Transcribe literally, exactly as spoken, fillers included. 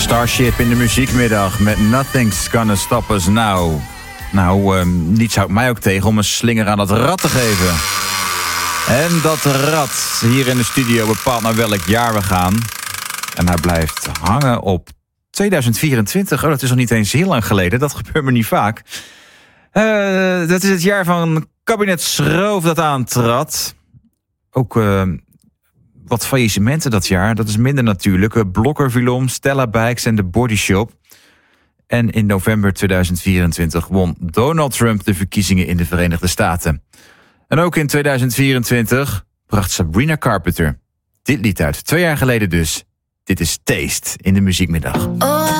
Starship in de muziekmiddag met Nothing's Gonna Stop Us Now. Nou, uh, niets houdt mij ook tegen om een slinger aan dat rad te geven. En dat rad hier in de studio bepaalt naar welk jaar we gaan. En hij blijft hangen op tweeduizend vierentwintig. Oh, dat is nog niet eens heel lang geleden. Dat gebeurt me niet vaak. Uh, dat is het jaar van kabinet Schroof dat aantrad. Ook uh, wat faillissementen dat jaar. Dat is minder natuurlijk. Blokker viel om, Stella Bikes en de Body Shop. En in november tweeduizend vierentwintig won Donald Trump de verkiezingen in de Verenigde Staten. En ook in tweeduizend vierentwintig bracht Sabrina Carpenter dit lied uit. Twee jaar geleden dus. Dit is Taste in de muziekmiddag. Oh.